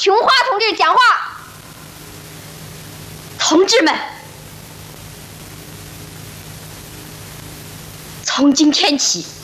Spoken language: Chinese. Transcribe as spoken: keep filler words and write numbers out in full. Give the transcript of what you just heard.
琼花同志讲话。同志们，从今天起。